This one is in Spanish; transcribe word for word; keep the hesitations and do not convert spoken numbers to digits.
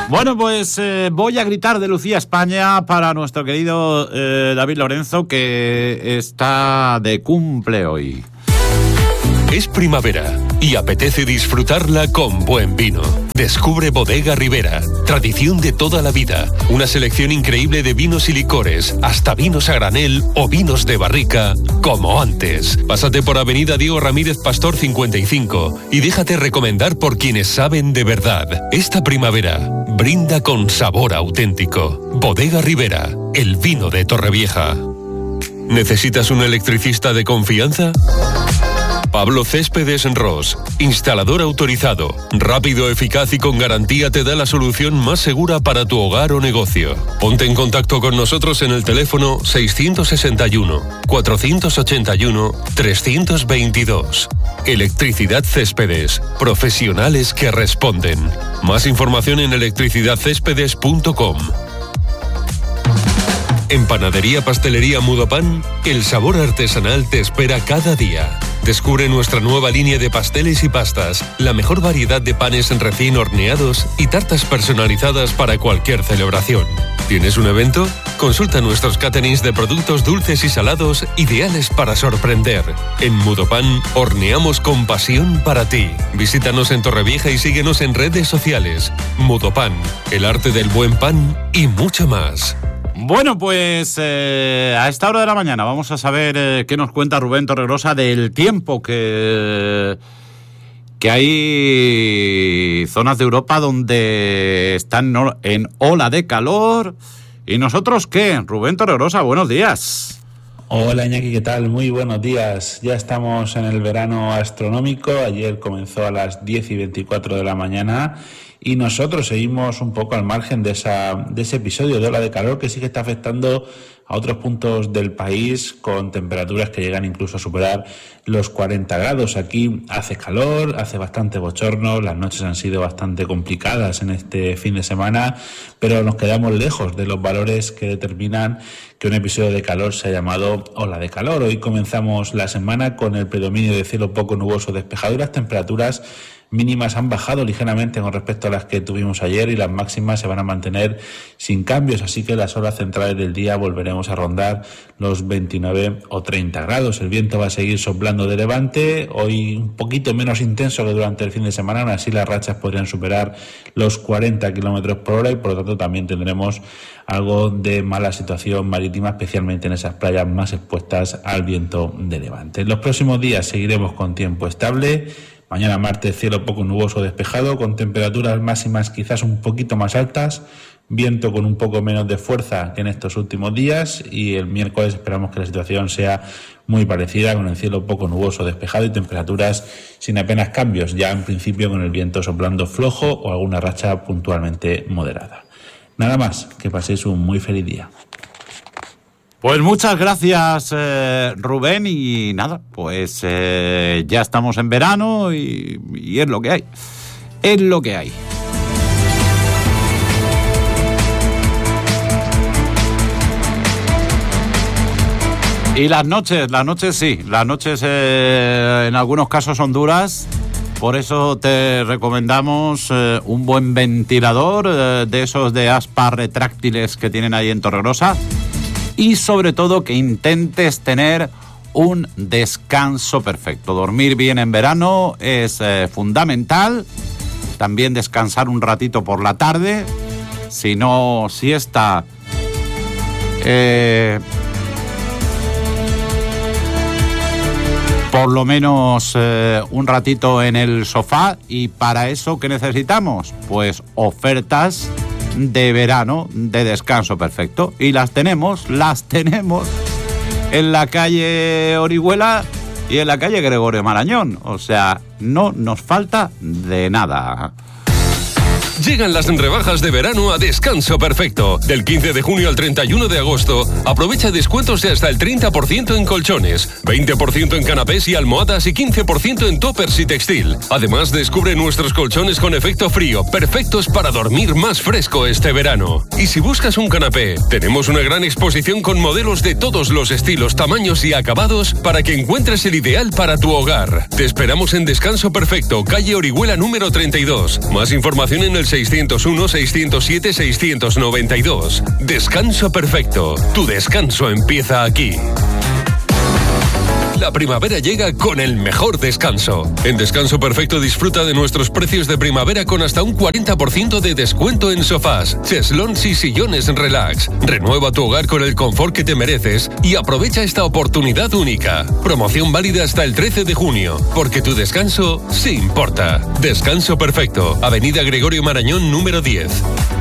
Bueno, pues eh, voy a gritar de Lucía España para nuestro querido eh, David Lorenzo, que está de cumple hoy. Es primavera y apetece disfrutarla con buen vino. Descubre Bodega Ribera, tradición de toda la vida. Una selección increíble de vinos y licores, hasta vinos a granel o vinos de barrica, como antes. Pásate por Avenida Diego Ramírez Pastor cincuenta y cinco y déjate recomendar por quienes saben de verdad. Esta primavera, brinda con sabor auténtico. Bodega Ribera, el vino de Torrevieja. ¿Necesitas un electricista de confianza? Pablo Céspedes Ros, instalador autorizado, rápido, eficaz y con garantía, te da la solución más segura para tu hogar o negocio. Ponte en contacto con nosotros en el teléfono seiscientos sesenta y uno, cuatrocientos ochenta y uno, trescientos veintidós. Electricidad Céspedes, profesionales que responden. Más información en electricidad céspedes punto com. En Panadería Pastelería Mudopan, el sabor artesanal te espera cada día. Descubre nuestra nueva línea de pasteles y pastas, la mejor variedad de panes recién horneados y tartas personalizadas para cualquier celebración. ¿Tienes un evento? Consulta nuestros caterings de productos dulces y salados ideales para sorprender. En Mudopan, horneamos con pasión para ti. Visítanos en Torrevieja y síguenos en redes sociales. Mudopan, el arte del buen pan y mucho más. Bueno, pues eh, a esta hora de la mañana vamos a saber eh, qué nos cuenta Rubén Torregrosa del tiempo, que, que hay zonas de Europa donde están en ola de calor. ¿Y nosotros qué? Rubén Torregrosa, buenos días. Hola Iñaki, ¿qué tal? Muy buenos días. Ya estamos en el verano astronómico. Ayer comenzó a las diez y veinticuatro de la mañana y nosotros seguimos un poco al margen de esa de ese episodio de ola de calor que sí que está afectando a otros puntos del país, con temperaturas que llegan incluso a superar los cuarenta grados. Aquí hace calor, hace bastante bochorno, las noches han sido bastante complicadas en este fin de semana, pero nos quedamos lejos de los valores que determinan que un episodio de calor se ha llamado ola de calor. Hoy comenzamos la semana con el predominio de cielo poco nuboso despejado y las temperaturas mínimas han bajado ligeramente con respecto a las que tuvimos ayer y las máximas se van a mantener sin cambios, así que las horas centrales del día volveremos a rondar los veintinueve o treinta grados. El viento va a seguir soplando de levante, hoy un poquito menos intenso que durante el fin de semana, aún así las rachas podrían superar los cuarenta kilómetros por hora y por lo tanto también tendremos algo de mala situación marítima, especialmente en esas playas más expuestas al viento de levante. En los próximos días seguiremos con tiempo estable. Mañana martes cielo poco nuboso despejado, con temperaturas máximas quizás un poquito más altas, viento con un poco menos de fuerza que en estos últimos días, y el miércoles esperamos que la situación sea muy parecida, con el cielo poco nuboso despejado y temperaturas sin apenas cambios, ya en principio con el viento soplando flojo o alguna racha puntualmente moderada. Nada más, que paséis un muy feliz día. Pues muchas gracias, eh, Rubén, y nada, pues eh, ya estamos en verano y, y es lo que hay, es lo que hay. Y las noches, las noches sí, las noches eh, en algunos casos son duras, por eso te recomendamos eh, un buen ventilador eh, de esos de aspas retráctiles que tienen ahí en Torregrosa. Y sobre todo que intentes tener un descanso perfecto. Dormir bien en verano es eh, fundamental. También descansar un ratito por la tarde. Si no, siesta. Eh, por lo menos eh, un ratito en el sofá. Y para eso, ¿qué necesitamos? Pues ofertas de verano de descanso perfecto, y las tenemos, las tenemos en la calle Orihuela y en la calle Gregorio Marañón, o sea, no nos falta de nada. Llegan las rebajas de verano a Descanso Perfecto. Del quince de junio al treinta y uno de agosto, aprovecha descuentos de hasta el treinta por ciento en colchones, veinte por ciento en canapés y almohadas y quince por ciento en toppers y textil. Además, descubre nuestros colchones con efecto frío, perfectos para dormir más fresco este verano. Y si buscas un canapé, tenemos una gran exposición con modelos de todos los estilos, tamaños y acabados para que encuentres el ideal para tu hogar. Te esperamos en Descanso Perfecto, calle Orihuela número treinta y dos. Más información en el seiscientos uno, seiscientos siete, seiscientos noventa y dos. Descanso Perfecto. Tu descanso empieza aquí. La primavera llega con el mejor descanso. En Descanso Perfecto disfruta de nuestros precios de primavera con hasta un cuarenta por ciento de descuento en sofás, cheslons y sillones relax. Renueva tu hogar con el confort que te mereces y aprovecha esta oportunidad única. Promoción válida hasta el trece de junio, porque tu descanso sí importa. Descanso Perfecto, Avenida Gregorio Marañón número diez.